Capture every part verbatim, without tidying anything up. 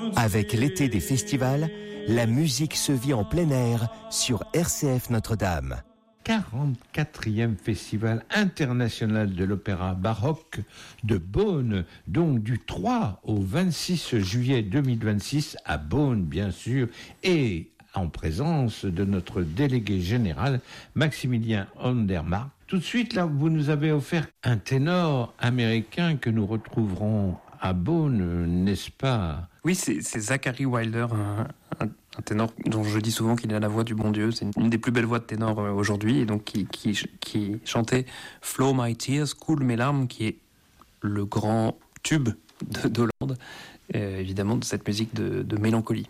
Avec l'été des festivals, la musique se vit en plein air sur R C F Notre-Dame. quarante-quatrième Festival international de l'opéra baroque de Beaune, donc du trois au vingt-six juillet deux mille vingt-six à Beaune, bien sûr, et en présence de notre délégué général, Maximilien Andermark. Tout de suite, là, vous nous avez offert un ténor américain que nous retrouverons à Beaune, n'est-ce pas ? Oui, c'est, c'est Zachary Wilder, un, un, un ténor dont je dis souvent qu'il a la voix du bon Dieu. C'est une, une des plus belles voix de ténor aujourd'hui, et donc qui, qui, qui chantait Flow My Tears, Coule mes larmes, qui est le grand tube de d'Hollande, euh, évidemment, de cette musique de, de mélancolie.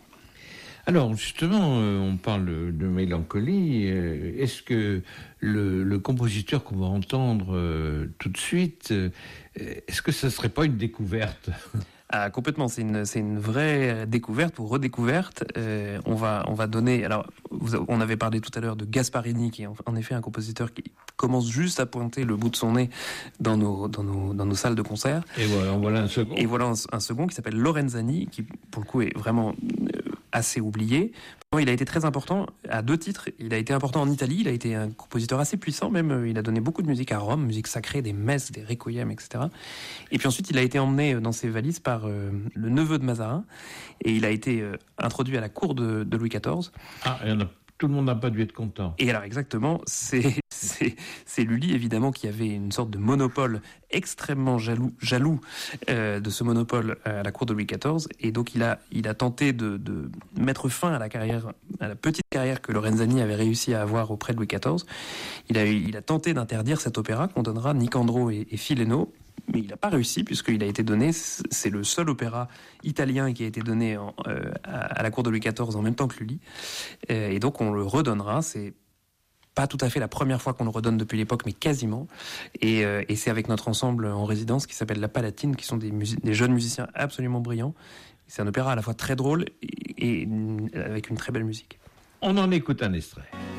Alors justement, euh, on parle de mélancolie. Euh, est-ce que le, le compositeur qu'on va entendre euh, tout de suite, euh, est-ce que ça serait pas une découverte ? Ah, complètement, c'est une c'est une vraie découverte ou redécouverte. Euh, on va on va donner. Alors, vous, on avait parlé tout à l'heure de Gasparini, qui est en, en effet un compositeur qui commence juste à pointer le bout de son nez dans nos dans nos dans nos salles de concert. Et voilà, voilà un second. Et voilà un, un second qui s'appelle Lorenzani, qui pour le coup est vraiment assez oublié. Il a été très important à deux titres. Il a été important en Italie. Il a été un compositeur assez puissant, même. Il a donné beaucoup de musique à Rome, musique sacrée, des messes, des requiem, et cetera. Et puis ensuite, il a été emmené dans ses valises par euh, le neveu de Mazarin, et il a été euh, introduit à la cour de, de Louis quatorze. Ah, il y en a. Tout le monde n'a pas dû être content. Et alors exactement, c'est c'est c'est Lully évidemment qui avait une sorte de monopole extrêmement jaloux jaloux euh, de ce monopole à la cour de Louis quatorze, et donc il a il a tenté de de mettre fin à la carrière à la petite carrière que Lorenzani avait réussi à avoir auprès de Louis quatorze. Il a il a tenté d'interdire cet opéra qu'on donnera Nicandro et, et Fileno. Mais il n'a pas réussi, puisqu'il a été donné, c'est le seul opéra italien qui a été donné en, euh, à la cour de Louis quatorze en même temps que Lully. Euh, et donc on le redonnera, c'est pas tout à fait la première fois qu'on le redonne depuis l'époque, mais quasiment. Et, euh, et c'est avec notre ensemble en résidence qui s'appelle La Palatine, qui sont des, musi- des jeunes musiciens absolument brillants. C'est un opéra à la fois très drôle et, et avec une très belle musique. On en écoute un extrait.